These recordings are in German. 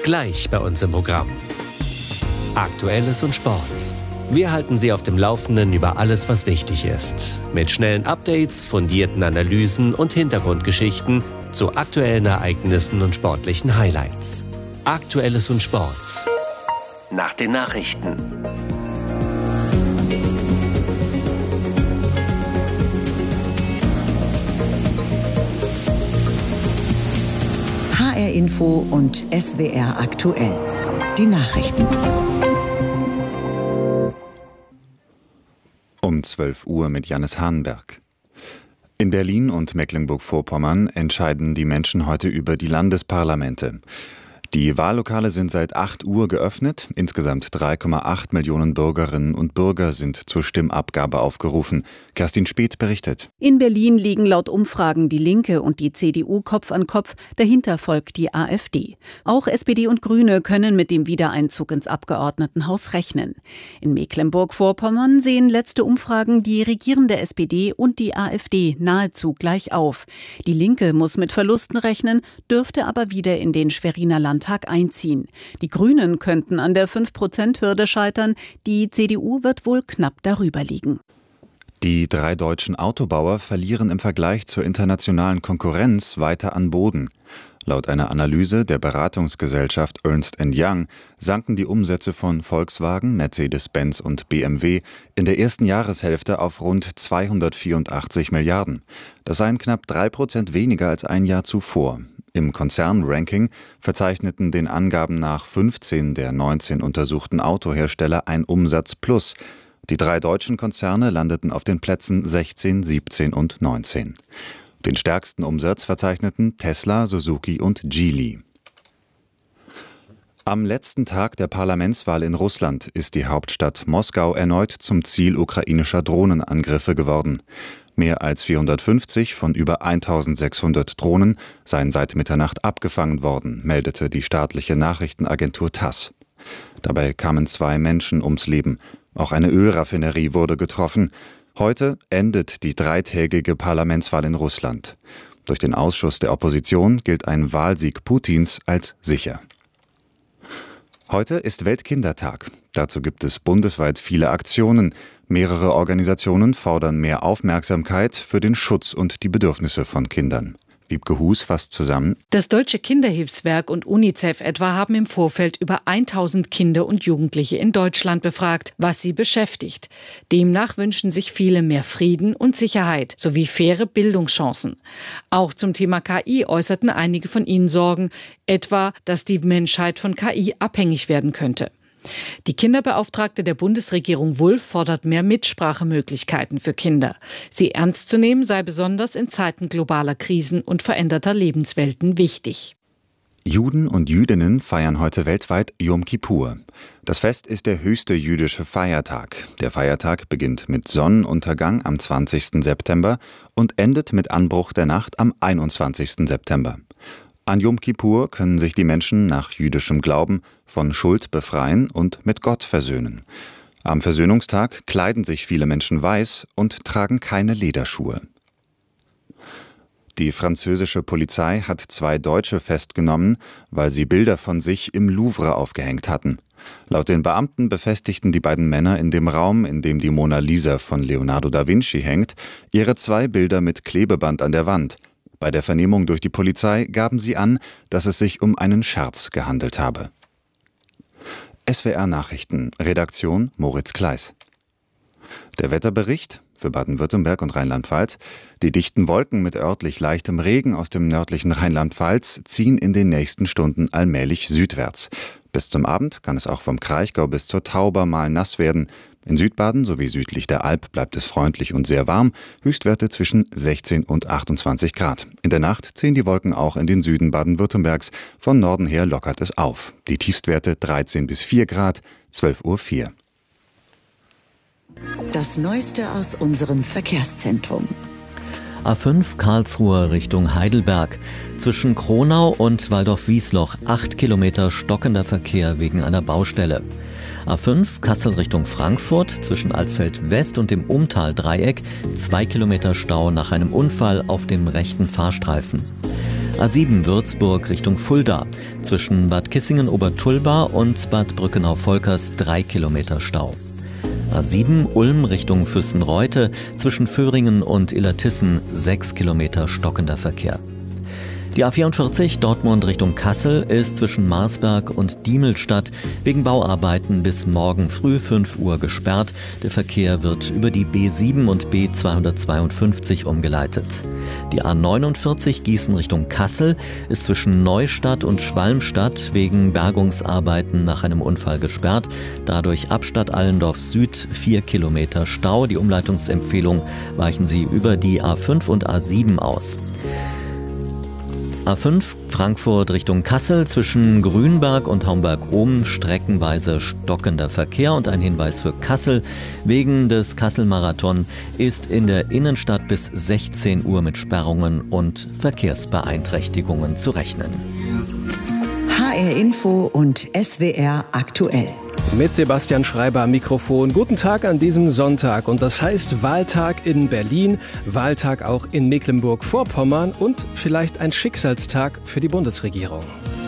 Gleich bei uns im Programm. Aktuelles und Sports. Wir halten Sie auf dem Laufenden über alles, was wichtig ist. Mit schnellen Updates, fundierten Analysen und Hintergrundgeschichten zu aktuellen Ereignissen und sportlichen Highlights. Aktuelles und Sports. Nach den Nachrichten. HR Info und SWR aktuell. Die Nachrichten. Um 12 Uhr mit Jannis Hahnberg. In Berlin und Mecklenburg-Vorpommern entscheiden die Menschen heute über die Landesparlamente. Die Wahllokale sind seit 8 Uhr geöffnet. Insgesamt 3,8 Millionen Bürgerinnen und Bürger sind zur Stimmabgabe aufgerufen. Kerstin Speth berichtet. In Berlin liegen laut Umfragen die Linke und die CDU Kopf an Kopf. Dahinter folgt die AfD. Auch SPD und Grüne können mit dem Wiedereinzug ins Abgeordnetenhaus rechnen. In Mecklenburg-Vorpommern sehen letzte Umfragen die regierende SPD und die AfD nahezu gleich auf. Die Linke muss mit Verlusten rechnen, dürfte aber wieder in den Schweriner Landtag einziehen. Die Grünen könnten an der 5%-Hürde scheitern. Die CDU wird wohl knapp darüber liegen. Die 3 deutschen Autobauer verlieren im Vergleich zur internationalen Konkurrenz weiter an Boden. Laut einer Analyse der Beratungsgesellschaft Ernst & Young sanken die Umsätze von Volkswagen, Mercedes-Benz und BMW in der ersten Jahreshälfte auf rund 284 Milliarden. Das seien knapp 3% weniger als ein Jahr zuvor. Im Konzernranking verzeichneten den Angaben nach 15 der 19 untersuchten Autohersteller ein Umsatzplus. Die 3 deutschen Konzerne landeten auf den Plätzen 16, 17 und 19. Den stärksten Umsatz verzeichneten Tesla, Suzuki und Geely. Am letzten Tag der Parlamentswahl in Russland ist die Hauptstadt Moskau erneut zum Ziel ukrainischer Drohnenangriffe geworden. Mehr als 450 von über 1600 Drohnen seien seit Mitternacht abgefangen worden, meldete die staatliche Nachrichtenagentur TASS. Dabei kamen 2 Menschen ums Leben. Auch eine Ölraffinerie wurde getroffen. Heute endet die 3-tägige Parlamentswahl in Russland. Durch den Ausschuss der Opposition gilt ein Wahlsieg Putins als sicher. Heute ist Weltkindertag. Dazu gibt es bundesweit viele Aktionen. Mehrere Organisationen fordern mehr Aufmerksamkeit für den Schutz und die Bedürfnisse von Kindern. Wiebke Hus fasst zusammen. Das Deutsche Kinderhilfswerk und UNICEF etwa haben im Vorfeld über 1000 Kinder und Jugendliche in Deutschland befragt, was sie beschäftigt. Demnach wünschen sich viele mehr Frieden und Sicherheit sowie faire Bildungschancen. Auch zum Thema KI äußerten einige von ihnen Sorgen, etwa, dass die Menschheit von KI abhängig werden könnte. Die Kinderbeauftragte der Bundesregierung Wulff fordert mehr Mitsprachemöglichkeiten für Kinder. Sie ernst zu nehmen sei besonders in Zeiten globaler Krisen und veränderter Lebenswelten wichtig. Juden und Jüdinnen feiern heute weltweit Jom Kippur. Das Fest ist der höchste jüdische Feiertag. Der Feiertag beginnt mit Sonnenuntergang am 20. September und endet mit Anbruch der Nacht am 21. September. An Jom Kippur können sich die Menschen nach jüdischem Glauben von Schuld befreien und mit Gott versöhnen. Am Versöhnungstag kleiden sich viele Menschen weiß und tragen keine Lederschuhe. Die französische Polizei hat 2 Deutsche festgenommen, weil sie Bilder von sich im Louvre aufgehängt hatten. Laut den Beamten befestigten die beiden Männer in dem Raum, in dem die Mona Lisa von Leonardo da Vinci hängt, ihre 2 Bilder mit Klebeband an der Wand. Bei der Vernehmung durch die Polizei gaben sie an, dass es sich um einen Scherz gehandelt habe. SWR Nachrichten, Redaktion Moritz Kleis. Der Wetterbericht für Baden-Württemberg und Rheinland-Pfalz. Die dichten Wolken mit örtlich leichtem Regen aus dem nördlichen Rheinland-Pfalz ziehen in den nächsten Stunden allmählich südwärts. Bis zum Abend kann es auch vom Kraichgau bis zur Tauber mal nass werden. In Südbaden sowie südlich der Alp bleibt es freundlich und sehr warm, Höchstwerte zwischen 16 und 28 Grad. In der Nacht ziehen die Wolken auch in den Süden Baden-Württembergs. Von Norden her lockert es auf. Die Tiefstwerte 13 bis 4 Grad, 12:04 Uhr. Das Neueste aus unserem Verkehrszentrum. A5 Karlsruhe Richtung Heidelberg. Zwischen Kronau und Waldorf-Wiesloch 8 Kilometer stockender Verkehr wegen einer Baustelle. A5 Kassel Richtung Frankfurt zwischen Alsfeld West und dem Umtal-Dreieck 2 Kilometer Stau nach einem Unfall auf dem rechten Fahrstreifen. A7 Würzburg Richtung Fulda. Zwischen Bad Kissingen-Obertulba und Bad Brückenau-Volkers 3 Kilometer Stau. A7 Ulm Richtung Fürstenreute. Zwischen Föhringen und Illertissen 6 Kilometer stockender Verkehr. Die A44 Dortmund Richtung Kassel ist zwischen Marsberg und Diemelstadt wegen Bauarbeiten bis morgen früh 5 Uhr gesperrt. Der Verkehr wird über die B7 und B252 umgeleitet. Die A49 Gießen Richtung Kassel ist zwischen Neustadt und Schwalmstadt wegen Bergungsarbeiten nach einem Unfall gesperrt. Dadurch ab Stadt Allendorf Süd 4 Kilometer Stau. Die Umleitungsempfehlung weichen Sie über die A5 und A7 aus. A5 Frankfurt Richtung Kassel zwischen Grünberg und Haumberg-Ohm streckenweise stockender Verkehr und ein Hinweis für Kassel. Wegen des Kassel-Marathon ist in der Innenstadt bis 16 Uhr mit Sperrungen und Verkehrsbeeinträchtigungen zu rechnen. HR Info und SWR aktuell. Mit Sebastian Schreiber am Mikrofon. Guten Tag an diesem Sonntag. Und das heißt Wahltag in Berlin, Wahltag auch in Mecklenburg-Vorpommern und vielleicht ein Schicksalstag für die Bundesregierung.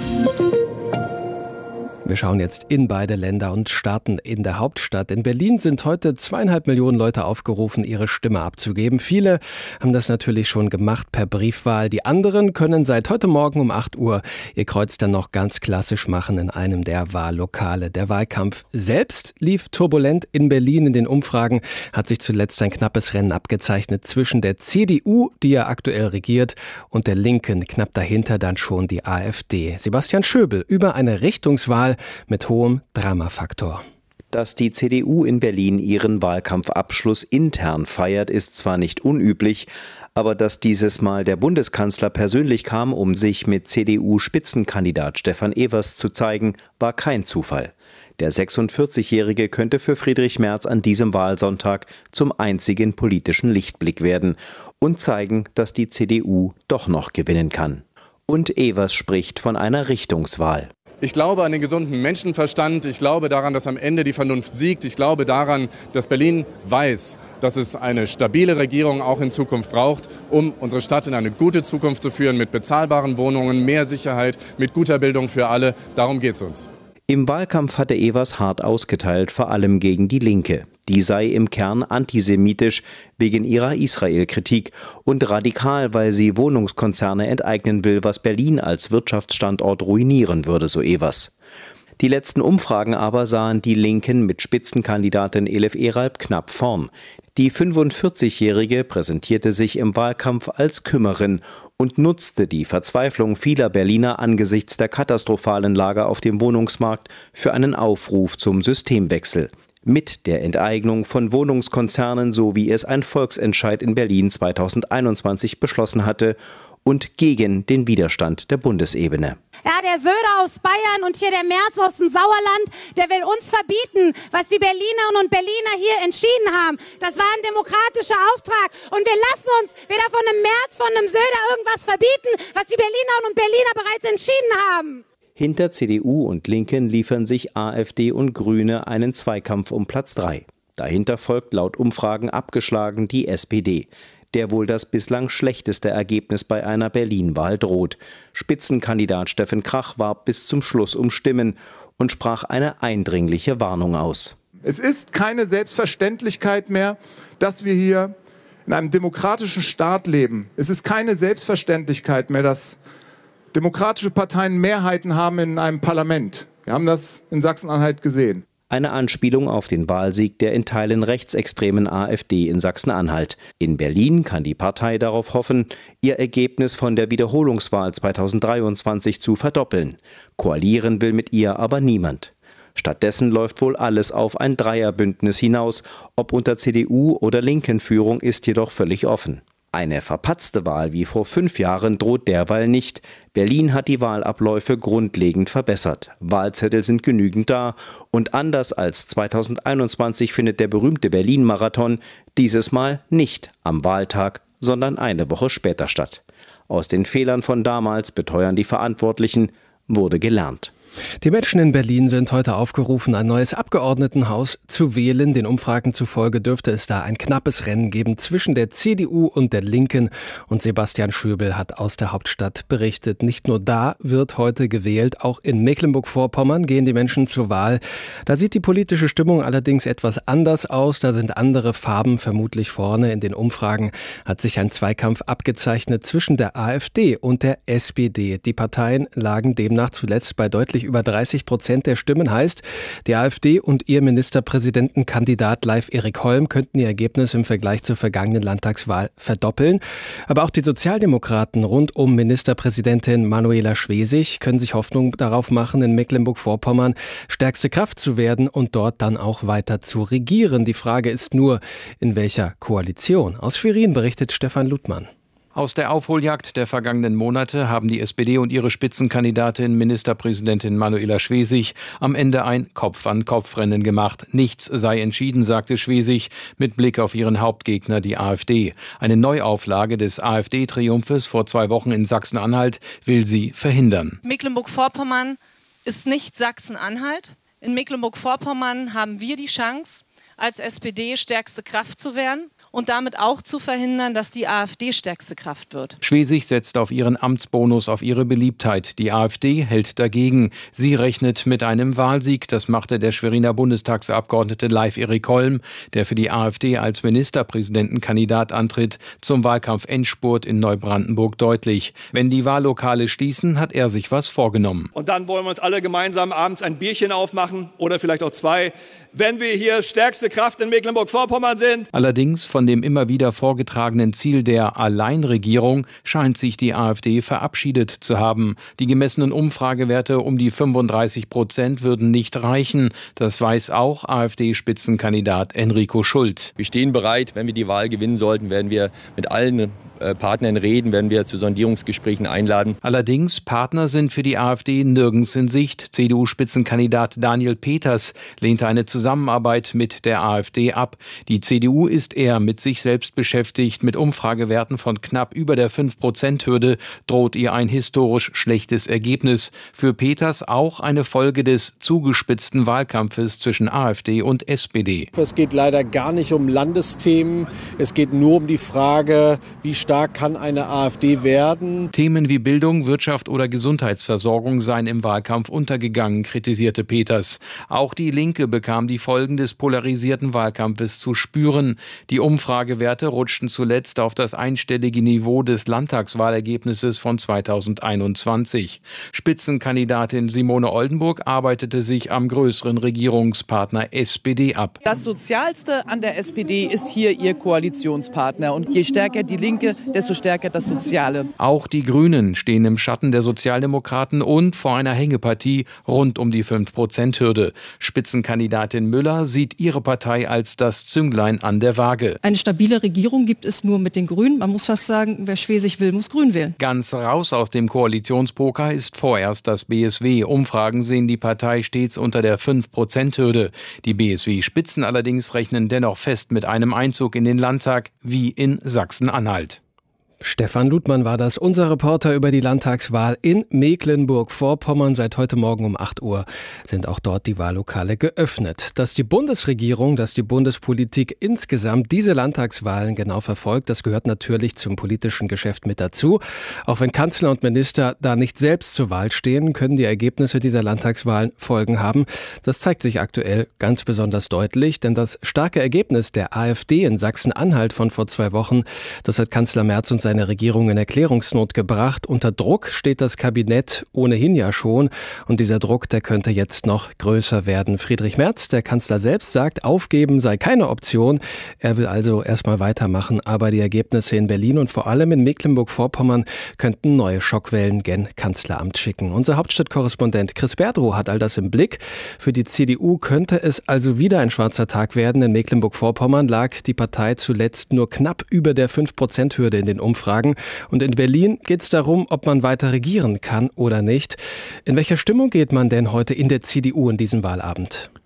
Wir schauen jetzt in beide Länder und starten in der Hauptstadt. In Berlin sind heute 2,5 Millionen Leute aufgerufen, ihre Stimme abzugeben. Viele haben das natürlich schon gemacht per Briefwahl. Die anderen können seit heute Morgen um 8 Uhr ihr Kreuz dann noch ganz klassisch machen in einem der Wahllokale. Der Wahlkampf selbst lief turbulent in Berlin. In den Umfragen hat sich zuletzt ein knappes Rennen abgezeichnet zwischen der CDU, die ja aktuell regiert, und der Linken. Knapp dahinter dann schon die AfD. Sebastian Schöbel über eine Richtungswahl mit hohem Dramafaktor. Dass die CDU in Berlin ihren Wahlkampfabschluss intern feiert, ist zwar nicht unüblich, aber dass dieses Mal der Bundeskanzler persönlich kam, um sich mit CDU-Spitzenkandidat Stefan Evers zu zeigen, war kein Zufall. Der 46-Jährige könnte für Friedrich Merz an diesem Wahlsonntag zum einzigen politischen Lichtblick werden und zeigen, dass die CDU doch noch gewinnen kann. Und Evers spricht von einer Richtungswahl. Ich glaube an den gesunden Menschenverstand. Ich glaube daran, dass am Ende die Vernunft siegt. Ich glaube daran, dass Berlin weiß, dass es eine stabile Regierung auch in Zukunft braucht, um unsere Stadt in eine gute Zukunft zu führen, mit bezahlbaren Wohnungen, mehr Sicherheit, mit guter Bildung für alle. Darum geht es uns. Im Wahlkampf hatte Evers hart ausgeteilt, vor allem gegen die Linke. Die sei im Kern antisemitisch wegen ihrer Israel-Kritik und radikal, weil sie Wohnungskonzerne enteignen will, was Berlin als Wirtschaftsstandort ruinieren würde, so Evers. Die letzten Umfragen aber sahen die Linken mit Spitzenkandidatin Elif Eralp knapp vorn. Die 45-Jährige präsentierte sich im Wahlkampf als Kümmerin und nutzte die Verzweiflung vieler Berliner angesichts der katastrophalen Lage auf dem Wohnungsmarkt für einen Aufruf zum Systemwechsel. Mit der Enteignung von Wohnungskonzernen, so wie es ein Volksentscheid in Berlin 2021 beschlossen hatte, und gegen den Widerstand der Bundesebene. Ja, der Söder aus Bayern und hier der Merz aus dem Sauerland, der will uns verbieten, was die Berlinerinnen und Berliner hier entschieden haben. Das war ein demokratischer Auftrag und wir lassen uns weder von einem Merz, von einem Söder irgendwas verbieten, was die Berlinerinnen und Berliner bereits entschieden haben. Hinter CDU und Linken liefern sich AfD und Grüne einen Zweikampf um Platz 3. Dahinter folgt laut Umfragen abgeschlagen die SPD, der wohl das bislang schlechteste Ergebnis bei einer Berlin-Wahl droht. Spitzenkandidat Steffen Krach warb bis zum Schluss um Stimmen und sprach eine eindringliche Warnung aus. Es ist keine Selbstverständlichkeit mehr, dass wir hier in einem demokratischen Staat leben. Es ist keine Selbstverständlichkeit mehr, dass demokratische Parteien Mehrheiten haben in einem Parlament. Wir haben das in Sachsen-Anhalt gesehen. Eine Anspielung auf den Wahlsieg der in Teilen rechtsextremen AfD in Sachsen-Anhalt. In Berlin kann die Partei darauf hoffen, ihr Ergebnis von der Wiederholungswahl 2023 zu verdoppeln. Koalieren will mit ihr aber niemand. Stattdessen läuft wohl alles auf ein Dreierbündnis hinaus. Ob unter CDU oder Linken-Führung ist jedoch völlig offen. Eine verpatzte Wahl wie vor 5 Jahren droht derweil nicht. Berlin hat die Wahlabläufe grundlegend verbessert. Wahlzettel sind genügend da und anders als 2021 findet der berühmte Berlin-Marathon dieses Mal nicht am Wahltag, sondern eine Woche später statt. Aus den Fehlern von damals, beteuern die Verantwortlichen, wurde gelernt. Die Menschen in Berlin sind heute aufgerufen, ein neues Abgeordnetenhaus zu wählen. Den Umfragen zufolge dürfte es da ein knappes Rennen geben zwischen der CDU und der Linken. Und Sebastian Schöbel hat aus der Hauptstadt berichtet. Nicht nur da wird heute gewählt, auch in Mecklenburg-Vorpommern gehen die Menschen zur Wahl. Da sieht die politische Stimmung allerdings etwas anders aus. Da sind andere Farben vermutlich vorne. In den Umfragen hat sich ein Zweikampf abgezeichnet zwischen der AfD und der SPD. Die Parteien lagen demnach zuletzt bei deutlich über 30% der Stimmen. Heißt, die AfD und ihr Ministerpräsidentenkandidat Leif-Erik Holm könnten ihr Ergebnis im Vergleich zur vergangenen Landtagswahl verdoppeln. Aber auch die Sozialdemokraten rund um Ministerpräsidentin Manuela Schwesig können sich Hoffnung darauf machen, in Mecklenburg-Vorpommern stärkste Kraft zu werden und dort dann auch weiter zu regieren. Die Frage ist nur, in welcher Koalition? Aus Schwerin berichtet Stefan Ludmann. Aus der Aufholjagd der vergangenen Monate haben die SPD und ihre Spitzenkandidatin Ministerpräsidentin Manuela Schwesig am Ende ein Kopf-an-Kopf-Rennen gemacht. Nichts sei entschieden, sagte Schwesig mit Blick auf ihren Hauptgegner, die AfD. Eine Neuauflage des AfD-Triumphes vor 2 Wochen in Sachsen-Anhalt will sie verhindern. Mecklenburg-Vorpommern ist nicht Sachsen-Anhalt. In Mecklenburg-Vorpommern haben wir die Chance, als SPD stärkste Kraft zu werden und damit auch zu verhindern, dass die AfD stärkste Kraft wird. Schwesig setzt auf ihren Amtsbonus, auf ihre Beliebtheit. Die AfD hält dagegen. Sie rechnet mit einem Wahlsieg. Das machte der Schweriner Bundestagsabgeordnete Leif-Erik Holm, der für die AfD als Ministerpräsidentenkandidat antritt, zum Wahlkampf-Endspurt in Neubrandenburg deutlich. Wenn die Wahllokale schließen, hat er sich was vorgenommen. Und dann wollen wir uns alle gemeinsam abends ein Bierchen aufmachen oder vielleicht auch 2, wenn wir hier stärkste Kraft in Mecklenburg-Vorpommern sind. Allerdings von dem immer wieder vorgetragenen Ziel der Alleinregierung scheint sich die AfD verabschiedet zu haben. Die gemessenen Umfragewerte um die 35% würden nicht reichen. Das weiß auch AfD-Spitzenkandidat Enrico Schult. Wir stehen bereit, wenn wir die Wahl gewinnen sollten, werden wir mit allen Partnern reden, werden wir zu Sondierungsgesprächen einladen. Allerdings, Partner sind für die AfD nirgends in Sicht. CDU-Spitzenkandidat Daniel Peters lehnte eine Zusammenarbeit mit der AfD ab. Die CDU ist eher mit sich selbst beschäftigt. Mit Umfragewerten von knapp über der 5%-Hürde droht ihr ein historisch schlechtes Ergebnis. Für Peters auch eine Folge des zugespitzten Wahlkampfes zwischen AfD und SPD. Es geht leider gar nicht um Landesthemen. Es geht nur um die Frage, wie stark kann eine AfD werden. Themen wie Bildung, Wirtschaft oder Gesundheitsversorgung seien im Wahlkampf untergegangen, kritisierte Peters. Auch die Linke bekam die Folgen des polarisierten Wahlkampfes zu spüren. Die Umfragewerte rutschten zuletzt auf das einstellige Niveau des Landtagswahlergebnisses von 2021. Spitzenkandidatin Simone Oldenburg arbeitete sich am größeren Regierungspartner SPD ab. Das Sozialste an der SPD ist hier ihr Koalitionspartner. Und je stärker die Linke, desto stärker das Soziale. Auch die Grünen stehen im Schatten der Sozialdemokraten und vor einer Hängepartie rund um die 5%-Hürde. Spitzenkandidatin Müller sieht ihre Partei als das Zünglein an der Waage. Eine stabile Regierung gibt es nur mit den Grünen. Man muss fast sagen, wer Schwesig will, muss Grün wählen. Ganz raus aus dem Koalitionspoker ist vorerst das BSW. Umfragen sehen die Partei stets unter der 5%-Hürde. Die BSW-Spitzen allerdings rechnen dennoch fest mit einem Einzug in den Landtag wie in Sachsen-Anhalt. Stefan Ludmann war das, unser Reporter über die Landtagswahl in Mecklenburg-Vorpommern. Seit heute Morgen um 8 Uhr sind auch dort die Wahllokale geöffnet. Dass die Bundesregierung, dass die Bundespolitik insgesamt diese Landtagswahlen genau verfolgt, das gehört natürlich zum politischen Geschäft mit dazu. Auch wenn Kanzler und Minister da nicht selbst zur Wahl stehen, können die Ergebnisse dieser Landtagswahlen Folgen haben. Das zeigt sich aktuell ganz besonders deutlich, denn das starke Ergebnis der AfD in Sachsen-Anhalt von vor 2 Wochen, das hat Kanzler Merz und seine Regierung in Erklärungsnot gebracht. Unter Druck steht das Kabinett ohnehin ja schon. Und dieser Druck, der könnte jetzt noch größer werden. Friedrich Merz, der Kanzler selbst, sagt, aufgeben sei keine Option. Er will also erstmal weitermachen. Aber die Ergebnisse in Berlin und vor allem in Mecklenburg-Vorpommern könnten neue Schockwellen gen Kanzleramt schicken. Unser Hauptstadtkorrespondent Chris Berdrow hat all das im Blick. Für die CDU könnte es also wieder ein schwarzer Tag werden. In Mecklenburg-Vorpommern lag die Partei zuletzt nur knapp über der 5%-Hürde in den Umfragen. Und in Berlin geht es darum, ob man weiter regieren kann oder nicht. In welcher Stimmung geht man denn heute in der CDU in diesem Wahlabend?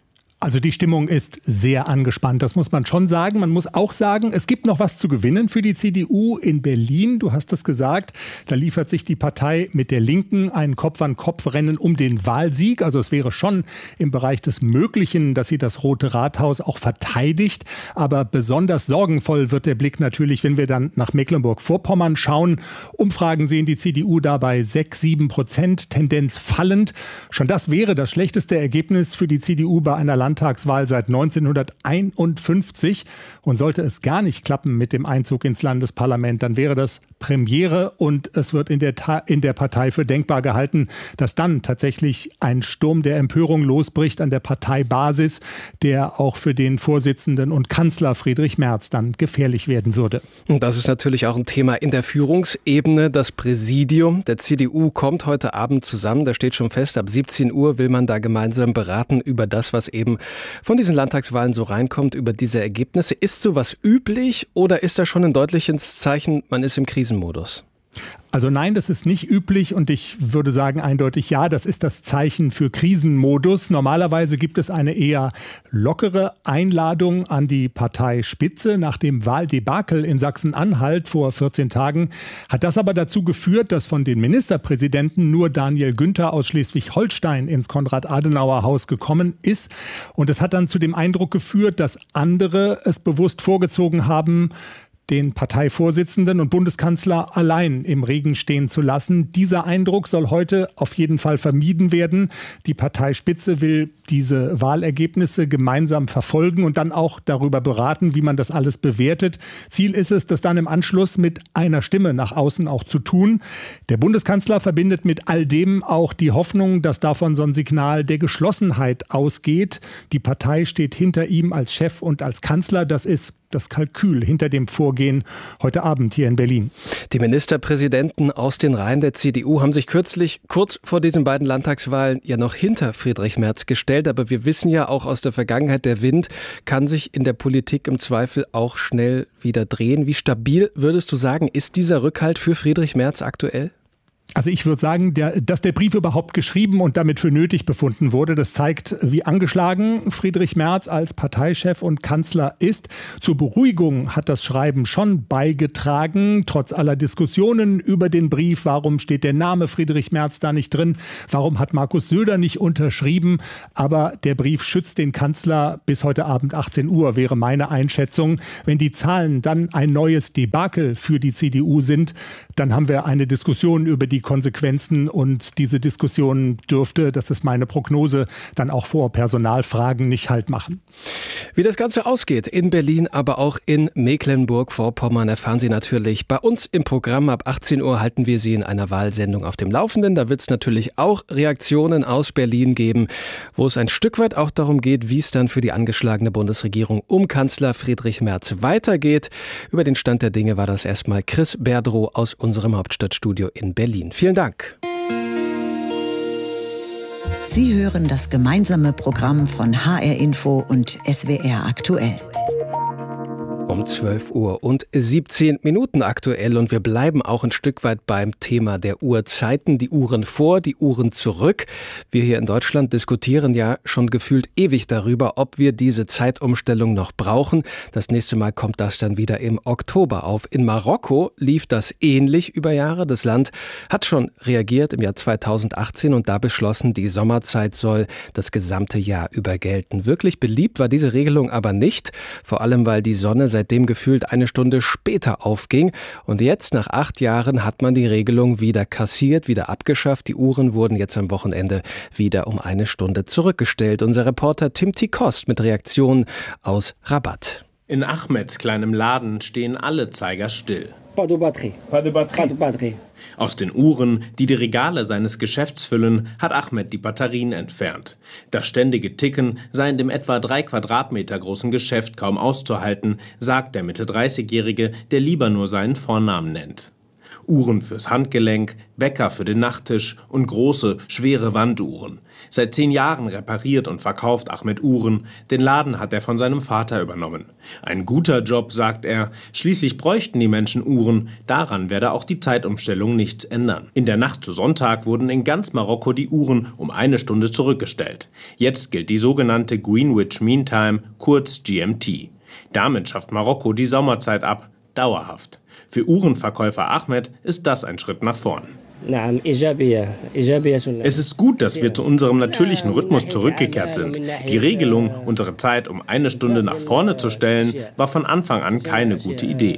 Also die Stimmung ist sehr angespannt, das muss man schon sagen. Man muss auch sagen, es gibt noch was zu gewinnen für die CDU in Berlin. Du hast es gesagt, da liefert sich die Partei mit der Linken ein Kopf-an-Kopf-Rennen um den Wahlsieg. Also es wäre schon im Bereich des Möglichen, dass sie das Rote Rathaus auch verteidigt. Aber besonders sorgenvoll wird der Blick natürlich, wenn wir dann nach Mecklenburg-Vorpommern schauen. Umfragen sehen die CDU dabei 6-7%, Tendenz fallend. Schon das wäre das schlechteste Ergebnis für die CDU bei einer Landtagswahl seit 1951. Und sollte es gar nicht klappen mit dem Einzug ins Landesparlament, dann wäre das Premiere und es wird in der Partei für denkbar gehalten, dass dann tatsächlich ein Sturm der Empörung losbricht an der Parteibasis, der auch für den Vorsitzenden und Kanzler Friedrich Merz dann gefährlich werden würde. Und das ist natürlich auch ein Thema in der Führungsebene. Das Präsidium der CDU kommt heute Abend zusammen. Da steht schon fest, ab 17 Uhr will man da gemeinsam beraten über das, was eben von diesen Landtagswahlen so reinkommt, über diese Ergebnisse. Ist sowas üblich oder ist da schon ein deutliches Zeichen, man ist im Krisenmodus? Also nein, das ist nicht üblich und ich würde sagen eindeutig ja, das ist das Zeichen für Krisenmodus. Normalerweise gibt es eine eher lockere Einladung an die Parteispitze. Nach dem Wahldebakel in Sachsen-Anhalt vor 14 Tagen hat das aber dazu geführt, dass von den Ministerpräsidenten nur Daniel Günther aus Schleswig-Holstein ins Konrad-Adenauer-Haus gekommen ist. Und es hat dann zu dem Eindruck geführt, dass andere es bewusst vorgezogen haben, den Parteivorsitzenden und Bundeskanzler allein im Regen stehen zu lassen. Dieser Eindruck soll heute auf jeden Fall vermieden werden. Die Parteispitze will diese Wahlergebnisse gemeinsam verfolgen und dann auch darüber beraten, wie man das alles bewertet. Ziel ist es, das dann im Anschluss mit einer Stimme nach außen auch zu tun. Der Bundeskanzler verbindet mit all dem auch die Hoffnung, dass davon so ein Signal der Geschlossenheit ausgeht. Die Partei steht hinter ihm als Chef und als Kanzler. Das ist das Kalkül hinter dem Vorgehen heute Abend hier in Berlin. Die Ministerpräsidenten aus den Reihen der CDU haben sich kürzlich kurz vor diesen beiden Landtagswahlen ja noch hinter Friedrich Merz gestellt. Aber wir wissen ja auch aus der Vergangenheit, der Wind kann sich in der Politik im Zweifel auch schnell wieder drehen. Wie stabil, würdest du sagen, ist dieser Rückhalt für Friedrich Merz aktuell? Also ich würde sagen, dass der Brief überhaupt geschrieben und damit für nötig befunden wurde, das zeigt, wie angeschlagen Friedrich Merz als Parteichef und Kanzler ist. Zur Beruhigung hat das Schreiben schon beigetragen, trotz aller Diskussionen über den Brief. Warum steht der Name Friedrich Merz da nicht drin? Warum hat Markus Söder nicht unterschrieben? Aber der Brief schützt den Kanzler bis heute Abend 18 Uhr, wäre meine Einschätzung. Wenn die Zahlen dann ein neues Debakel für die CDU sind, dann haben wir eine Diskussion über die Konsequenzen und diese Diskussion dürfte, das ist meine Prognose, dann auch vor Personalfragen nicht Halt machen. Wie das Ganze ausgeht in Berlin, aber auch in Mecklenburg-Vorpommern erfahren Sie natürlich bei uns im Programm. Ab 18 Uhr halten wir Sie in einer Wahlsendung auf dem Laufenden. Da wird es natürlich auch Reaktionen aus Berlin geben, wo es ein Stück weit auch darum geht, wie es dann für die angeschlagene Bundesregierung um Kanzler Friedrich Merz weitergeht. Über den Stand der Dinge war das erstmal Chris Berdrow aus unserem Hauptstadtstudio in Berlin. Vielen Dank. Sie hören das gemeinsame Programm von HR Info und SWR Aktuell. Um 12 Uhr und 17 Minuten aktuell und wir bleiben auch ein Stück weit beim Thema der Uhrzeiten. Die Uhren vor, die Uhren zurück. Wir hier in Deutschland diskutieren ja schon gefühlt ewig darüber, ob wir diese Zeitumstellung noch brauchen. Das nächste Mal kommt das dann wieder im Oktober auf. In Marokko lief das ähnlich über Jahre. Das Land hat schon reagiert im Jahr 2018 und da beschlossen, die Sommerzeit soll das gesamte Jahr über gelten. Wirklich beliebt war diese Regelung aber nicht, vor allem weil die Sonne seitdem gefühlt eine Stunde später aufging. Und jetzt, nach 8 Jahren, hat man die Regelung wieder kassiert, wieder abgeschafft. Die Uhren wurden jetzt am Wochenende wieder um 1 Stunde zurückgestellt. Unser Reporter Tim Tikost mit Reaktionen aus Rabat. In Ahmeds kleinem Laden stehen alle Zeiger still. Pas de batterie. Pas de batterie. Aus den Uhren, die die Regale seines Geschäfts füllen, hat Ahmed die Batterien entfernt. Das ständige Ticken sei in dem etwa 3 Quadratmeter großen Geschäft kaum auszuhalten, sagt der Mitte-30-Jährige, der lieber nur seinen Vornamen nennt. Uhren fürs Handgelenk, Wecker für den Nachttisch und große, schwere Wanduhren. Seit 10 Jahren repariert und verkauft Ahmed Uhren. Den Laden hat er von seinem Vater übernommen. Ein guter Job, sagt er. Schließlich bräuchten die Menschen Uhren. Daran werde auch die Zeitumstellung nichts ändern. In der Nacht zu Sonntag wurden in ganz Marokko die Uhren um 1 Stunde zurückgestellt. Jetzt gilt die sogenannte Greenwich Mean Time, kurz GMT. Damit schafft Marokko die Sommerzeit ab. Dauerhaft. Für Uhrenverkäufer Ahmed ist das ein Schritt nach vorn. Es ist gut, dass wir zu unserem natürlichen Rhythmus zurückgekehrt sind. Die Regelung, unsere Zeit um 1 Stunde nach vorne zu stellen, war von Anfang an keine gute Idee.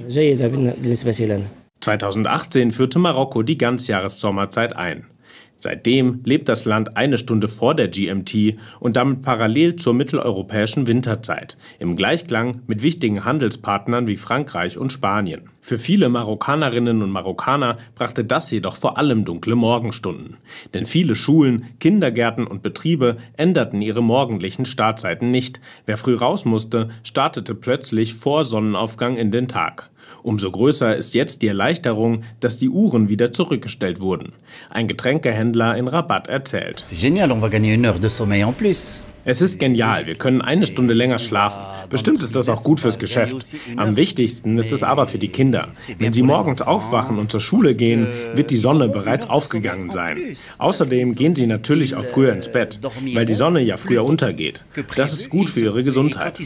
2018 führte Marokko die Ganzjahressommerzeit ein. Seitdem lebt das Land 1 Stunde vor der GMT und damit parallel zur mitteleuropäischen Winterzeit, im Gleichklang mit wichtigen Handelspartnern wie Frankreich und Spanien. Für viele Marokkanerinnen und Marokkaner brachte das jedoch vor allem dunkle Morgenstunden. Denn viele Schulen, Kindergärten und Betriebe änderten ihre morgendlichen Startzeiten nicht. Wer früh raus musste, startete plötzlich vor Sonnenaufgang in den Tag. Umso größer ist jetzt die Erleichterung, dass die Uhren wieder zurückgestellt wurden. Ein Getränkehändler in Rabat erzählt. Es ist genial, wir können 1 Stunde länger schlafen. Bestimmt ist das auch gut fürs Geschäft. Am wichtigsten ist es aber für die Kinder. Wenn sie morgens aufwachen und zur Schule gehen, wird die Sonne bereits aufgegangen sein. Außerdem gehen sie natürlich auch früher ins Bett, weil die Sonne ja früher untergeht. Das ist gut für ihre Gesundheit.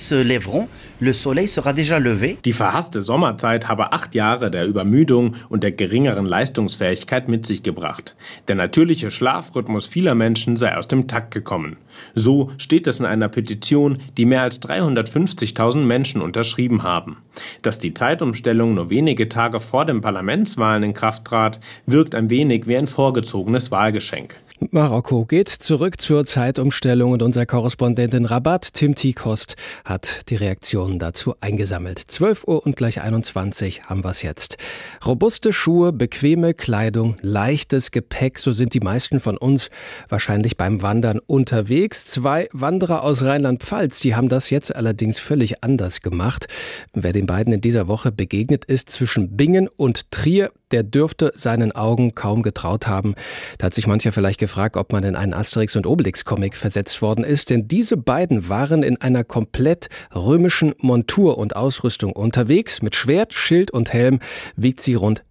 Die verhasste Sommerzeit habe 8 Jahre der Übermüdung und der geringeren Leistungsfähigkeit mit sich gebracht. Der natürliche Schlafrhythmus vieler Menschen sei aus dem Takt gekommen. So steht es in einer Petition, die mehr als 350.000 Menschen unterschrieben haben. Dass die Zeitumstellung nur wenige Tage vor den Parlamentswahlen in Kraft trat, wirkt ein wenig wie ein vorgezogenes Wahlgeschenk. Marokko geht zurück zur Zeitumstellung und unser Korrespondent in Rabat, Tim Tikost, hat die Reaktionen dazu eingesammelt. 12 Uhr und gleich 21 haben wir es jetzt. Robuste Schuhe, bequeme Kleidung, leichtes Gepäck, so sind die meisten von uns wahrscheinlich beim Wandern unterwegs. 2 Wanderer aus Rheinland-Pfalz, die haben das jetzt allerdings völlig anders gemacht. Wer den beiden in dieser Woche begegnet ist zwischen Bingen und Trier, der dürfte seinen Augen kaum getraut haben. Da hat sich mancher vielleicht gefragt, ob man in einen Asterix- und Obelix-Comic versetzt worden ist. Denn diese beiden waren in einer komplett römischen Montur und Ausrüstung unterwegs. Mit Schwert, Schild und Helm wiegt sie rund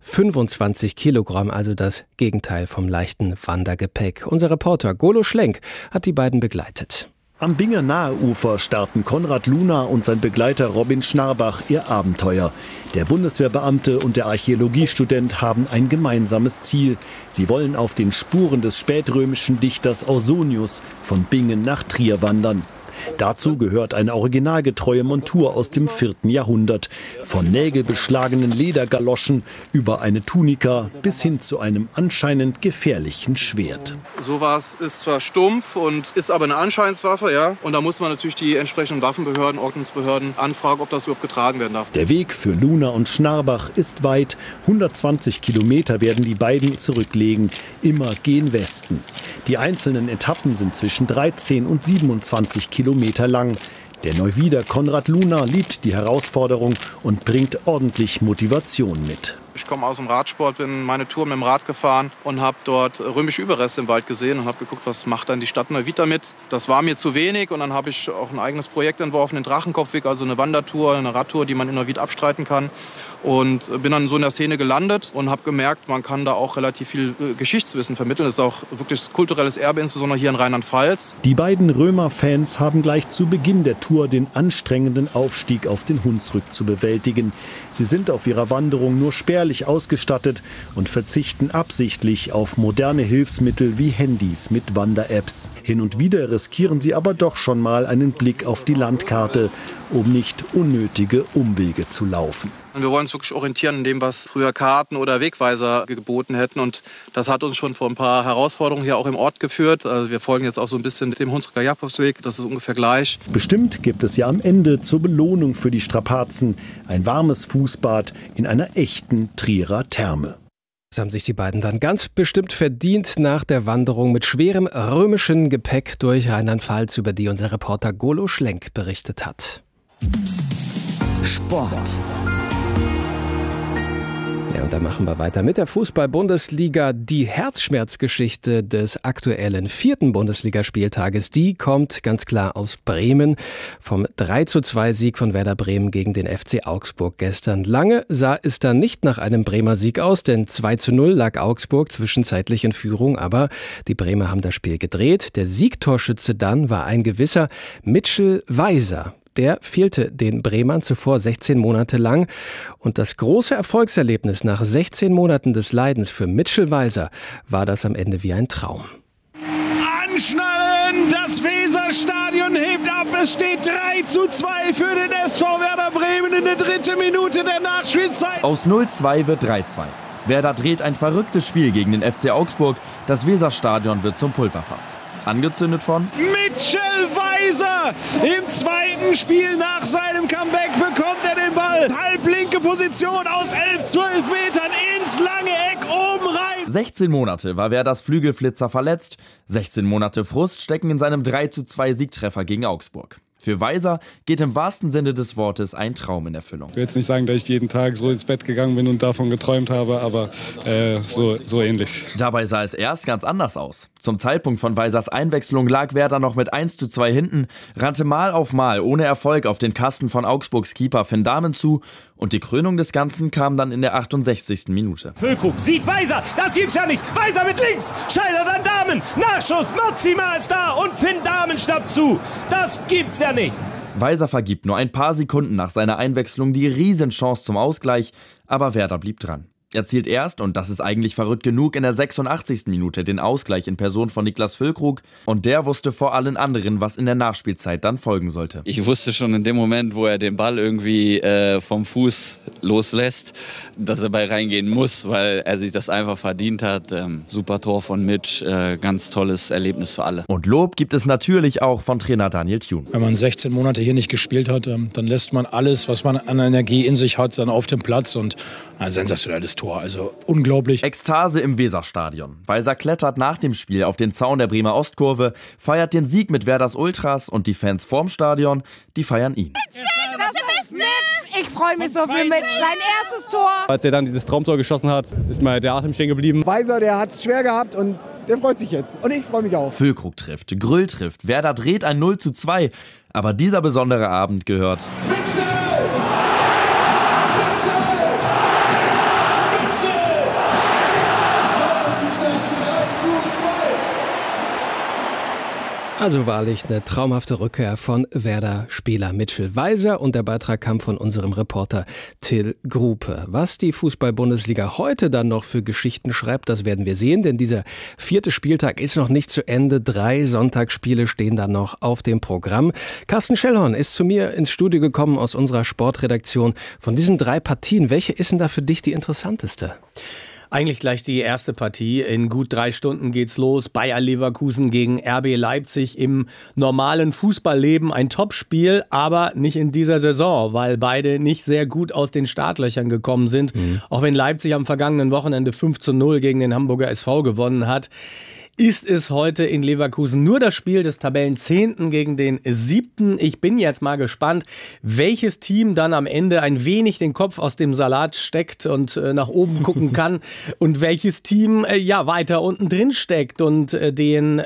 25 Kilogramm, also das Gegenteil vom leichten Wandergepäck. Unser Reporter Golo Schlenk hat die beiden begleitet. Am Binger Naheufer starten Konrad Luna und sein Begleiter Robin Schnarbach ihr Abenteuer. Der Bundeswehrbeamte und der Archäologiestudent haben ein gemeinsames Ziel. Sie wollen auf den Spuren des spätrömischen Dichters Ausonius von Bingen nach Trier wandern. Dazu gehört eine originalgetreue Montur aus dem 4. Jahrhundert. Von nägelbeschlagenen Ledergaloschen über eine Tunika bis hin zu einem anscheinend gefährlichen Schwert. Sowas ist zwar stumpf und ist aber eine Anscheinswaffe, ja. Und da muss man natürlich die entsprechenden Waffenbehörden, Ordnungsbehörden anfragen, ob das überhaupt getragen werden darf. Der Weg für Luna und Schnarbach ist weit. 120 Kilometer werden die beiden zurücklegen. Immer gen Westen. Die einzelnen Etappen sind zwischen 13 und 27 Kilometer lang. Der Neuwieder Konrad Luna liebt die Herausforderung und bringt ordentlich Motivation mit. Ich komme aus dem Radsport, bin meine Tour mit dem Rad gefahren und habe dort römische Überreste im Wald gesehen und habe geguckt, was macht dann die Stadt Neuwied damit. Das war mir zu wenig und dann habe ich auch ein eigenes Projekt entworfen, den Drachenkopfweg, also eine Wandertour, eine Radtour, die man in Neuwied abstreiten kann. Und bin dann so in der Szene gelandet und habe gemerkt, man kann da auch relativ viel Geschichtswissen vermitteln. Das ist auch wirklich kulturelles Erbe, insbesondere hier in Rheinland-Pfalz. Die beiden Römer-Fans haben gleich zu Beginn der Tour den anstrengenden Aufstieg auf den Hunsrück zu bewältigen. Sie sind auf ihrer Wanderung nur spärlich ausgestattet und verzichten absichtlich auf moderne Hilfsmittel wie Handys mit Wander-Apps. Hin und wieder riskieren sie aber doch schon mal einen Blick auf die Landkarte, um nicht unnötige Umwege zu laufen. Wir wollen uns wirklich orientieren in dem, was früher Karten oder Wegweiser geboten hätten. Und das hat uns schon vor ein paar Herausforderungen hier auch im Ort geführt. Also wir folgen jetzt auch so ein bisschen dem Hunsrücker Jakobsweg. Das ist ungefähr gleich. Bestimmt gibt es ja am Ende zur Belohnung für die Strapazen ein warmes Fußbad in einer echten Trierer Therme. Das haben sich die beiden dann ganz bestimmt verdient nach der Wanderung mit schwerem römischen Gepäck durch Rheinland-Pfalz, über die unser Reporter Golo Schlenk berichtet hat. Sport. Ja, und da machen wir weiter mit der Fußball-Bundesliga. Die Herzschmerzgeschichte des aktuellen 4. Bundesligaspieltages, die kommt ganz klar aus Bremen. Vom 3:2 Sieg von Werder Bremen gegen den FC Augsburg gestern. Lange sah es dann nicht nach einem Bremer Sieg aus, denn 2:0 lag Augsburg zwischenzeitlich in Führung. Aber die Bremer haben das Spiel gedreht. Der Siegtorschütze dann war ein gewisser Mitchell Weiser. Der fehlte den Bremern zuvor 16 Monate lang. Und das große Erfolgserlebnis nach 16 Monaten des Leidens für Mitchell Weiser war das am Ende wie ein Traum. Anschnallen, das Weserstadion hebt ab. Es steht 3:2 für den SV Werder Bremen in der 3. Minute der Nachspielzeit. Aus 0:2 wird 3:2. Werder dreht ein verrücktes Spiel gegen den FC Augsburg. Das Weserstadion wird zum Pulverfass. Angezündet von Mitchell Weiser. Im 2. Spiel nach seinem Comeback bekommt er den Ball. Halblinke Position aus 11-12 Metern ins lange Eck oben rein. 16 Monate war Werders Flügelflitzer verletzt. 16 Monate Frust stecken in seinem 3:2 Siegtreffer gegen Augsburg. Für Weiser geht im wahrsten Sinne des Wortes ein Traum in Erfüllung. Ich will jetzt nicht sagen, dass ich jeden Tag so ins Bett gegangen bin und davon geträumt habe, aber so ähnlich. Dabei sah es erst ganz anders aus. Zum Zeitpunkt von Weisers Einwechslung lag Werder noch mit 1:2 hinten, rannte Mal auf Mal ohne Erfolg auf den Kasten von Augsburgs Keeper Finn Dahmen zu und die Krönung des Ganzen kam dann in der 68. Minute. Füllkrug sieht Weiser, das gibt's ja nicht. Weiser mit links, scheitert an Dahmen, Nachschuss, Mozima ist da und Finn Dahmen schnappt zu. Das gibt's ja nicht. Weiser vergibt nur ein paar Sekunden nach seiner Einwechslung die Riesenchance zum Ausgleich, aber Werder blieb dran. Er zielt erst, und das ist eigentlich verrückt genug, in der 86. Minute den Ausgleich in Person von Niklas Füllkrug. Und der wusste vor allen anderen, was in der Nachspielzeit dann folgen sollte. Ich wusste schon in dem Moment, wo er den Ball irgendwie vom Fuß loslässt, dass er bei reingehen muss, weil er sich das einfach verdient hat. Super Tor von Mitch, ganz tolles Erlebnis für alle. Und Lob gibt es natürlich auch von Trainer Daniel Thune. Wenn man 16 Monate hier nicht gespielt hat, dann lässt man alles, was man an Energie in sich hat, dann auf dem Platz und ein sensationelles Tor, also unglaublich. Ekstase im Weserstadion. Weiser klettert nach dem Spiel auf den Zaun der Bremer Ostkurve, feiert den Sieg mit Werders Ultras und die Fans vorm Stadion, die feiern ihn. Du bist der Beste! Ich freue mich so für Mitch, dein erstes Tor. Als er dann dieses Traumtor geschossen hat, ist mir der Atem stehen geblieben. Weiser, der hat es schwer gehabt und der freut sich jetzt. Und ich freue mich auch. Füllkrug trifft, Grüll trifft, Werder dreht ein 0:2. Aber dieser besondere Abend gehört Also wahrlich eine traumhafte Rückkehr von Werder-Spieler Mitchell Weiser und der Beitrag kam von unserem Reporter Till Grupe. Was die Fußball-Bundesliga heute dann noch für Geschichten schreibt, das werden wir sehen, denn dieser 4. Spieltag ist noch nicht zu Ende. 3 Sonntagsspiele stehen dann noch auf dem Programm. Carsten Schellhorn ist zu mir ins Studio gekommen aus unserer Sportredaktion. Von diesen 3 Partien, welche ist denn da für dich die interessanteste? Eigentlich gleich die erste Partie. In gut 3 Stunden geht's los. Bayer Leverkusen gegen RB Leipzig im normalen Fußballleben. Ein Topspiel, aber nicht in dieser Saison, weil beide nicht sehr gut aus den Startlöchern gekommen sind. Auch wenn Leipzig am vergangenen Wochenende 5:0 gegen den Hamburger SV gewonnen hat, ist es heute in Leverkusen nur das Spiel des Tabellenzehnten gegen den 7. Ich bin jetzt mal gespannt, welches Team dann am Ende ein wenig den Kopf aus dem Salat steckt und nach oben gucken kann und welches Team weiter unten drin steckt und den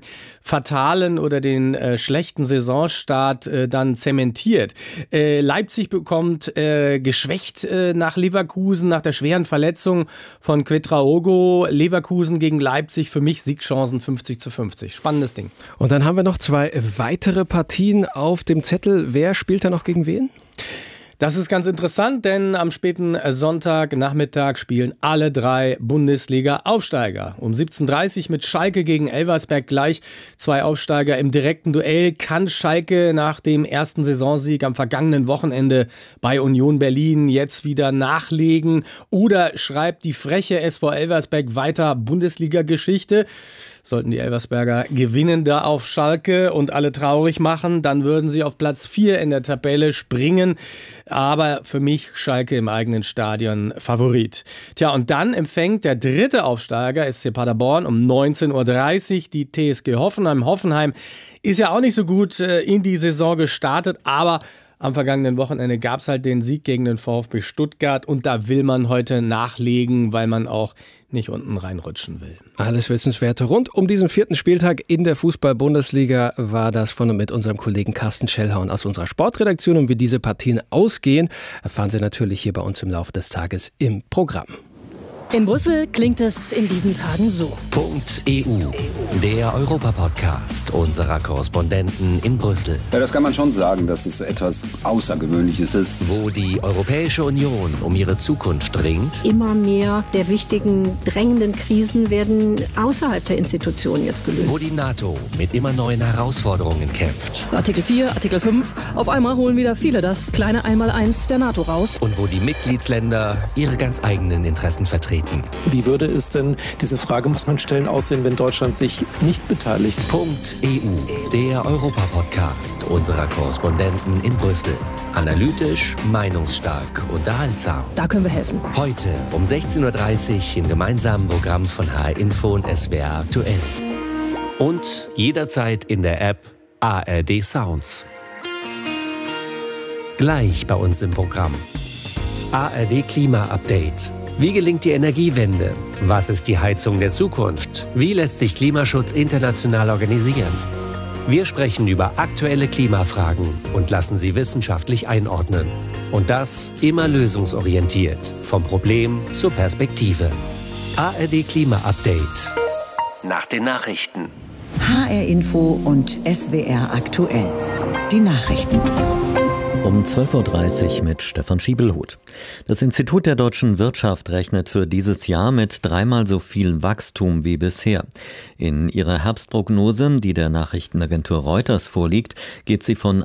fatalen oder den schlechten Saisonstart dann zementiert. Leipzig bekommt geschwächt nach Leverkusen, nach der schweren Verletzung von Quetraogo. Leverkusen gegen Leipzig, für mich Siegchancen 50:50. Spannendes Ding. Und dann haben wir noch 2 weitere Partien auf dem Zettel. Wer spielt da noch gegen wen? Das ist ganz interessant, denn am späten Sonntagnachmittag spielen alle 3 Bundesliga-Aufsteiger. Um 17:30 mit Schalke gegen Elversberg gleich 2 Aufsteiger im direkten Duell. Kann Schalke nach dem ersten Saisonsieg am vergangenen Wochenende bei Union Berlin jetzt wieder nachlegen? Oder schreibt die freche SV Elversberg weiter Bundesliga-Geschichte? Sollten die Elversberger gewinnen da auf Schalke und alle traurig machen, dann würden sie auf Platz 4 in der Tabelle springen. Aber für mich Schalke im eigenen Stadion Favorit. Tja, und dann empfängt der 3. Aufsteiger SC Paderborn um 19:30 Uhr die TSG Hoffenheim. Hoffenheim ist ja auch nicht so gut in die Saison gestartet, aber Am vergangenen Wochenende gab es halt den Sieg gegen den VfB Stuttgart und da will man heute nachlegen, weil man auch nicht unten reinrutschen will. Alles Wissenswerte rund um diesen 4. Spieltag in der Fußball-Bundesliga war das von und mit unserem Kollegen Carsten Schellhorn aus unserer Sportredaktion. Und wie diese Partien ausgehen, erfahren Sie natürlich hier bei uns im Laufe des Tages im Programm. In Brüssel klingt es in diesen Tagen so. .eu, der Europa-Podcast unserer Korrespondenten in Brüssel. Ja, das kann man schon sagen, dass es etwas Außergewöhnliches ist. Wo die Europäische Union um ihre Zukunft ringt. Immer mehr der wichtigen, drängenden Krisen werden außerhalb der Institutionen jetzt gelöst. Wo die NATO mit immer neuen Herausforderungen kämpft. Artikel 4, Artikel 5. Auf einmal holen wieder viele das kleine Einmaleins der NATO raus. Und wo die Mitgliedsländer ihre ganz eigenen Interessen vertreten. Wie würde es denn, diese Frage muss man stellen, aussehen, wenn Deutschland sich nicht beteiligt? .eu, der Europa-Podcast unserer Korrespondenten in Brüssel. Analytisch, meinungsstark, unterhaltsam. Da können wir helfen. Heute um 16.30 Uhr im gemeinsamen Programm von HR Info und SWR aktuell. Und jederzeit in der App ARD Sounds. Gleich bei uns im Programm. ARD Klima Update. Wie gelingt die Energiewende? Was ist die Heizung der Zukunft? Wie lässt sich Klimaschutz international organisieren? Wir sprechen über aktuelle Klimafragen und lassen sie wissenschaftlich einordnen. Und das immer lösungsorientiert, vom Problem zur Perspektive. ARD Klima Update. Nach den Nachrichten. HR Info und SWR aktuell. Die Nachrichten. Um 12.30 Uhr mit Stefan Schiebelhuth. Das Institut der deutschen Wirtschaft rechnet für dieses Jahr mit 3-mal so viel Wachstum wie bisher. In ihrer Herbstprognose, die der Nachrichtenagentur Reuters vorliegt, geht sie von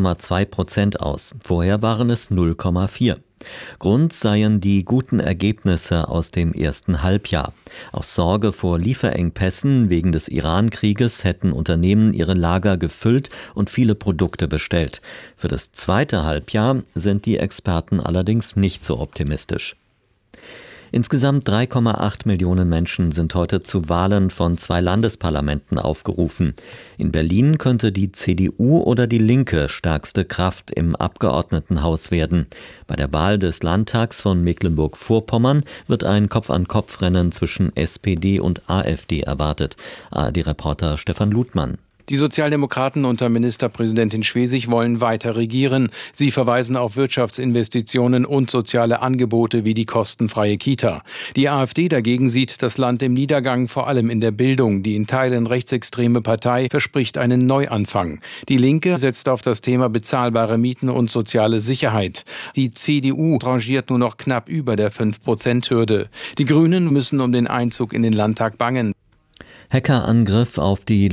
1,2% aus. Vorher waren es 0,4%. Grund seien die guten Ergebnisse aus dem ersten Halbjahr. Aus Sorge vor Lieferengpässen wegen des Iran-Krieges hätten Unternehmen ihre Lager gefüllt und viele Produkte bestellt. Für das zweite Halbjahr sind die Experten allerdings nicht so optimistisch. Insgesamt 3,8 Millionen Menschen sind heute zu Wahlen von 2 Landesparlamenten aufgerufen. In Berlin könnte die CDU oder die Linke stärkste Kraft im Abgeordnetenhaus werden. Bei der Wahl des Landtags von Mecklenburg-Vorpommern wird ein Kopf-an-Kopf-Rennen zwischen SPD und AfD erwartet. ARD-Reporter Stefan Ludmann. Die Sozialdemokraten unter Ministerpräsidentin Schwesig wollen weiter regieren. Sie verweisen auf Wirtschaftsinvestitionen und soziale Angebote wie die kostenfreie Kita. Die AfD dagegen sieht das Land im Niedergang, vor allem in der Bildung. Die in Teilen rechtsextreme Partei verspricht einen Neuanfang. Die Linke setzt auf das Thema bezahlbare Mieten und soziale Sicherheit. Die CDU rangiert nur noch knapp über der 5%-Hürde. Die Grünen müssen um den Einzug in den Landtag bangen. Hackerangriff auf die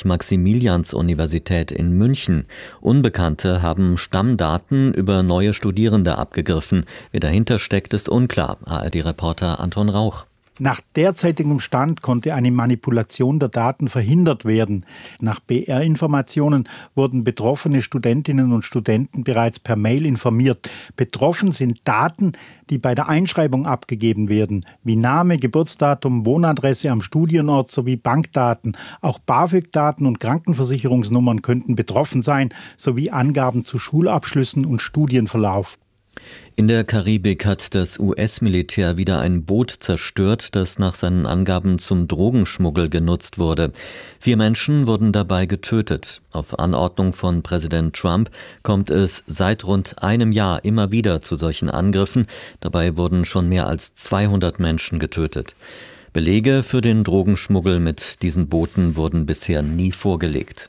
Ludwig-Maximilians-Universität in München. Unbekannte haben Stammdaten über neue Studierende abgegriffen. Wer dahinter steckt, ist unklar. ARD-Reporter Anton Rauch. Nach derzeitigem Stand konnte eine Manipulation der Daten verhindert werden. Nach BR-Informationen wurden betroffene Studentinnen und Studenten bereits per Mail informiert. Betroffen sind Daten, die bei der Einschreibung abgegeben werden, wie Name, Geburtsdatum, Wohnadresse am Studienort sowie Bankdaten. Auch BAföG-Daten und Krankenversicherungsnummern könnten betroffen sein, sowie Angaben zu Schulabschlüssen und Studienverlauf. In der Karibik hat das US-Militär wieder ein Boot zerstört, das nach seinen Angaben zum Drogenschmuggel genutzt wurde. 4 Menschen wurden dabei getötet. Auf Anordnung von Präsident Trump kommt es seit rund einem Jahr immer wieder zu solchen Angriffen. Dabei wurden schon mehr als 200 Menschen getötet. Belege für den Drogenschmuggel mit diesen Booten wurden bisher nie vorgelegt.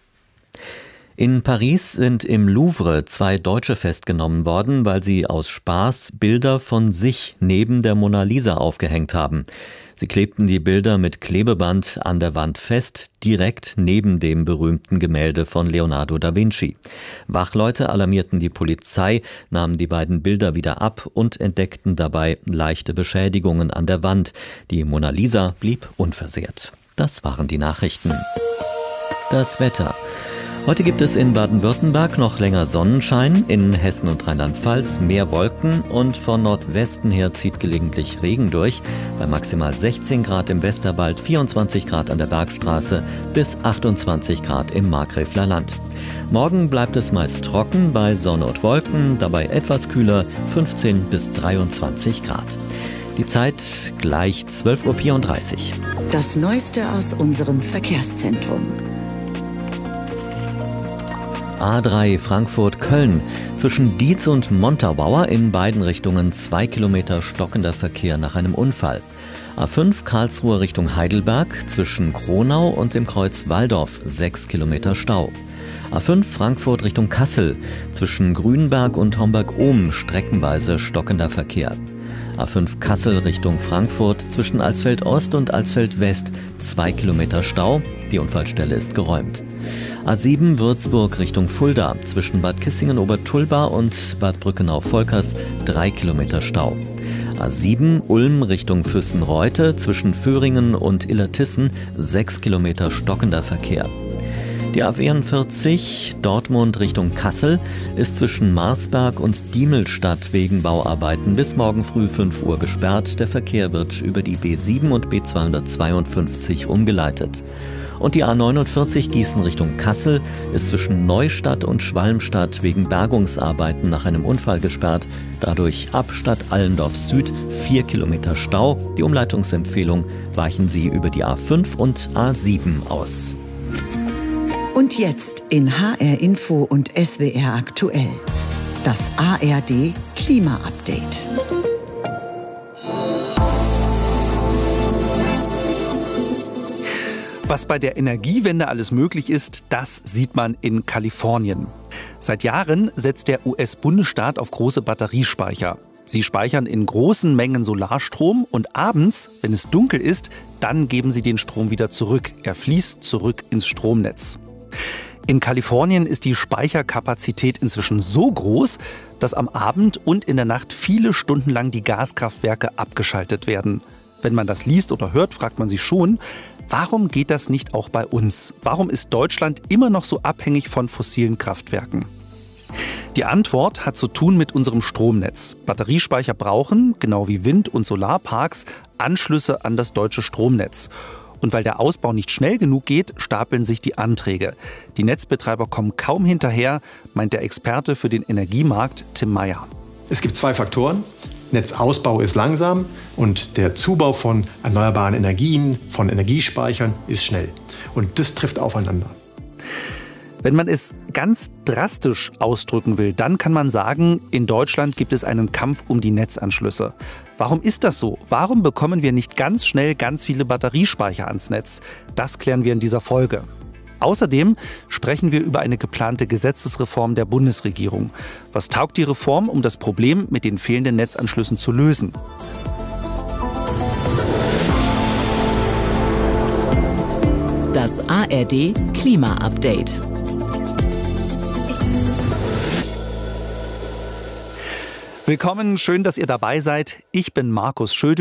In Paris sind im Louvre 2 Deutsche festgenommen worden, weil sie aus Spaß Bilder von sich neben der Mona Lisa aufgehängt haben. Sie klebten die Bilder mit Klebeband an der Wand fest, direkt neben dem berühmten Gemälde von Leonardo da Vinci. Wachleute alarmierten die Polizei, nahmen die beiden Bilder wieder ab und entdeckten dabei leichte Beschädigungen an der Wand. Die Mona Lisa blieb unversehrt. Das waren die Nachrichten. Das Wetter. Heute gibt es in Baden-Württemberg noch länger Sonnenschein, in Hessen und Rheinland-Pfalz mehr Wolken und von Nordwesten her zieht gelegentlich Regen durch. Bei maximal 16 Grad im Westerwald, 24 Grad an der Bergstraße bis 28 Grad im Markgräfler Land. Morgen bleibt es meist trocken bei Sonne und Wolken, dabei etwas kühler, 15 bis 23 Grad. Die Zeit gleich 12.34 Uhr. Das Neueste aus unserem Verkehrszentrum. A3 Frankfurt-Köln. Zwischen Dietz und Montabaur in beiden Richtungen 2 Kilometer stockender Verkehr nach einem Unfall. A5 Karlsruhe Richtung Heidelberg. Zwischen Kronau und dem Kreuz Walldorf 6 Kilometer Stau. A5 Frankfurt Richtung Kassel. Zwischen Grünberg und Homberg-Ohm streckenweise stockender Verkehr. A5 Kassel Richtung Frankfurt zwischen Alsfeld-Ost und Alsfeld-West 2 Kilometer Stau. Die Unfallstelle ist geräumt. A7 Würzburg Richtung Fulda zwischen Bad Kissingen-Obertulba und Bad Brückenau-Volkers 3 Kilometer Stau. A7 Ulm Richtung Füssen-Reute zwischen Föhringen und Illertissen 6 Kilometer stockender Verkehr. Die A44 Dortmund Richtung Kassel ist zwischen Marsberg und Diemelstadt wegen Bauarbeiten bis morgen früh 5 Uhr gesperrt. Der Verkehr wird über die B7 und B252 umgeleitet. Und die A49 Gießen Richtung Kassel ist zwischen Neustadt und Schwalmstadt wegen Bergungsarbeiten nach einem Unfall gesperrt. Dadurch ab Stadt Allendorf Süd 4 Kilometer Stau. Die Umleitungsempfehlung: weichen Sie über die A5 und A7 aus. Und jetzt in HR Info und SWR aktuell. Das ARD Klima-Update. Was bei der Energiewende alles möglich ist, das sieht man in Kalifornien. Seit Jahren setzt der US-Bundesstaat auf große Batteriespeicher. Sie speichern in großen Mengen Solarstrom und abends, wenn es dunkel ist, dann geben sie den Strom wieder zurück. Er fließt zurück ins Stromnetz. In Kalifornien ist die Speicherkapazität inzwischen so groß, dass am Abend und in der Nacht viele Stunden lang die Gaskraftwerke abgeschaltet werden. Wenn man das liest oder hört, fragt man sich schon, warum geht das nicht auch bei uns? Warum ist Deutschland immer noch so abhängig von fossilen Kraftwerken? Die Antwort hat zu tun mit unserem Stromnetz. Batteriespeicher brauchen, genau wie Wind- und Solarparks, Anschlüsse an das deutsche Stromnetz. Und weil der Ausbau nicht schnell genug geht, stapeln sich die Anträge. Die Netzbetreiber kommen kaum hinterher, meint der Experte für den Energiemarkt Tim Meyer. Es gibt 2 Faktoren. Netzausbau ist langsam und der Zubau von erneuerbaren Energien, von Energiespeichern ist schnell. Und das trifft aufeinander. Wenn man es ganz drastisch ausdrücken will, dann kann man sagen, in Deutschland gibt es einen Kampf um die Netzanschlüsse. Warum ist das so? Warum bekommen wir nicht ganz schnell ganz viele Batteriespeicher ans Netz? Das klären wir in dieser Folge. Außerdem sprechen wir über eine geplante Gesetzesreform der Bundesregierung. Was taugt die Reform, um das Problem mit den fehlenden Netzanschlüssen zu lösen? Das ARD Klima-Update. Willkommen, schön, dass ihr dabei seid. Ich bin Markus Schödel.